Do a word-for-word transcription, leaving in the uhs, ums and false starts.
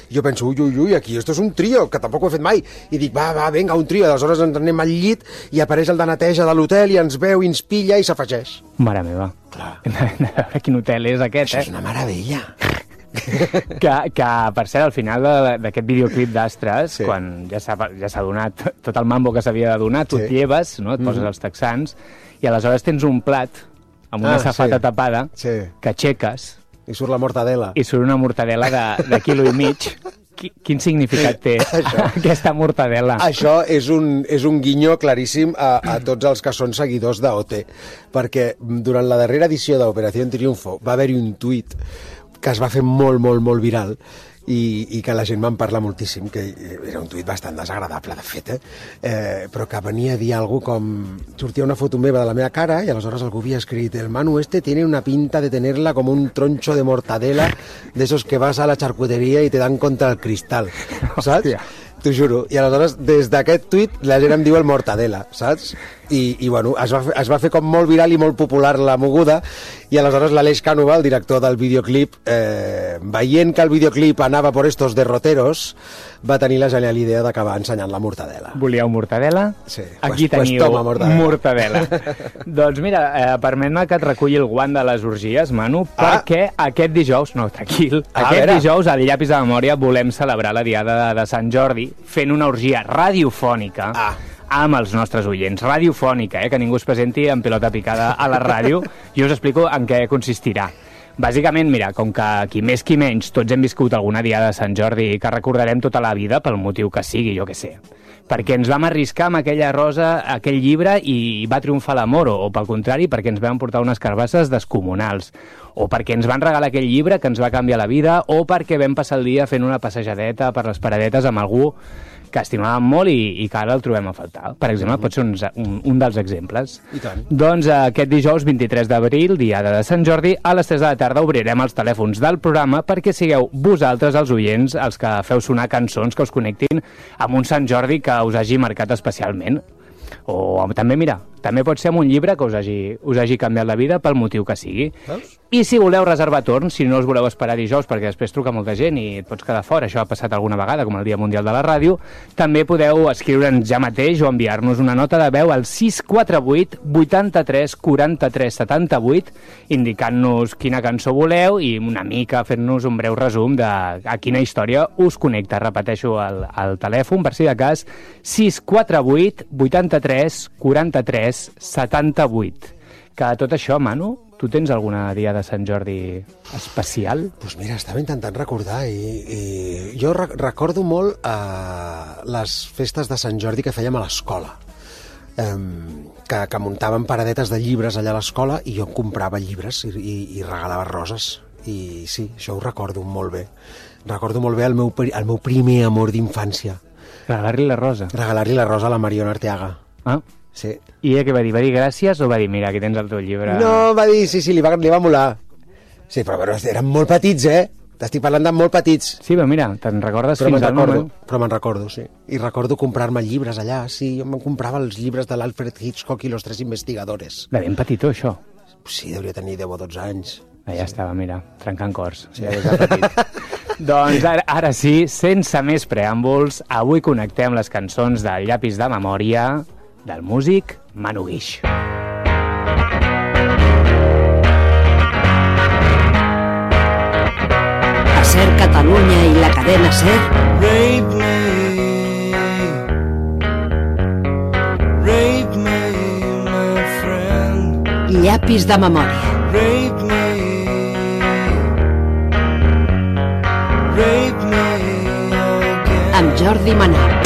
Jo penso, ui, ui, ui, aquí esto és un trio, que tampoc ho he fet mai. I dic, va, va, vinga, un trio. Aleshores ens anem al llit i apareix el de neteja de l'hotel i ens veu i ens pilla i s'afegeix. Mare meva. Clar. Quin hotel és aquest, Això eh? és una meravella. Que, que, per cert, al final de- d'aquest videoclip d'Astres, Sí. quan ja s'ha ja s'ha donat tot el mambo que s'havia de donar, tu Sí. et lleves, no? Et poses els texans, i aleshores tens un plat amb una Ah, safata sí. tapada Sí. que aixeques I surt la mortadela. i surt una mortadela de, de quilo i mig. Qui- Quin significat té aquesta mortadela? Això és un, és un guinyo claríssim a, a tots els que són seguidors d'O T, perquè durant la darrera edició d'Operació Triunfo va haver-hi un tuit que es va fer molt, molt, molt viral i, i que la gent me'n parla moltíssim, que era un tuit bastant desagradable, de fet, eh? Eh, però que venia a dir alguna com... Sortia una foto meva de la meva cara i aleshores algú havia escrit el Manu este tiene una pinta de tenerla como un troncho de mortadela de esos que vas a la charcutería y te dan contra el cristal, saps? Hòstia. T'ho juro. I aleshores, des d'aquest tuit, la gent em diu el mortadela, saps? I, i bueno, es va, fer, es va fer com molt viral i molt popular la moguda, i aleshores l'Aleix Cànova, el director del videoclip, eh, veient que el videoclip anava por estos derroteros, va tenir la genial idea d'acabar ensenyant la mortadela. Volíeu mortadela? Sí. Aquí Pues- pues teniu toma, mortadela. mortadela. Doncs mira, eh, permet-me que et reculli el guant de les orgies, Manu, Ah. perquè aquest dijous, no, tranquil, Ah, a aquest veure. dijous al Llapis de Memòria volem celebrar la Diada de, de Sant Jordi fent una orgia radiofònica Ah. amb els nostres oients. Radiofònica, eh, que ningú es presenti en pilota picada a la ràdio. Jo us explico en què consistirà. Bàsicament, mira, com que qui més qui menys tots hem viscut alguna diada de Sant Jordi que recordarem tota la vida pel motiu que sigui, jo que sé. Perquè ens vam arriscar amb aquella rosa, aquell llibre, i va triomfar l'amor, o, o pel contrari, perquè ens vam portar unes carbasses descomunals, o perquè ens van regalar aquell llibre que ens va canviar la vida, o perquè vam passar el dia fent una passejadeta per les paradetes amb algú que estimàvem molt i, i que ara el trobem a faltar. Per exemple, pot ser un, un, un dels exemples. I tant. Doncs eh, aquest dijous vint-i-tres d'abril, diada de Sant Jordi, a les tres de la tarda obrirem els telèfons del programa perquè sigueu vosaltres, els oients, els que feu sonar cançons que us connectin amb un Sant Jordi que us hagi marcat especialment. O amb- també, mira, també pot ser amb un llibre que us hagi, us hagi canviat la vida pel motiu que sigui. Veus? I si voleu reservar torn, si no us voleu esperar dijous perquè després truca molta gent i et pots quedar fora, això ha passat alguna vegada, com el Dia Mundial de la Ràdio, també podeu escriure'ns ja mateix o enviar-nos una nota de veu al sis quatre vuit vuitanta-tres quaranta-tres setanta-vuit indicant-nos quina cançó voleu i una mica fer-nos un breu resum de a quina història us connecta. Repeteixo el, el telèfon, per si de cas, sis quatre vuit vuitanta-tres quaranta-tres setanta-vuit. Que tot això, Manu, tu tens alguna dia de Sant Jordi especial? Doncs pues mira, estava intentant recordar i, i jo re recordo molt eh, les festes de Sant Jordi que fèiem a l'escola. Um, que, que muntàvem paradetes de llibres allà a l'escola i jo em comprava llibres i, i, i regalava roses. I sí, això ho recordo molt bé. Recordo molt bé el meu, pri- el meu primer amor d'infància. Regalar-li la rosa. Regalar-li la rosa a la Mariona Arteaga. Ah? Sí. I ella què va dir? Va dir gràcies o va dir, mira, aquí tens el teu llibre? No, va dir, sí, sí, li va, li va molar. Sí, però, però eren molt petits, eh? T'estic parlant de molt petits. Sí, però mira, te'n recordes Però fins me'n al recordo, moment? però me'n recordo, sí. I recordo comprar-me llibres allà, sí, jo me'n comprava els llibres de l'Alfred Hitchcock i los tres investigadores. De ben petitó, això. Sí, devia tenir deu o dotze anys. Ah, ja estava, mira, trencant cors. Sí. Ja des de petit. Doncs ara, ara sí, sense més preàmbuls, avui connectem les cançons del Llapis de Memòria del músic Manu Guix. A Ser Catalunya i la cadena Ser, Rape me, rape me, my friend. Llapis de Memòria. Rape me, rape me again. Amb Jordi Manal.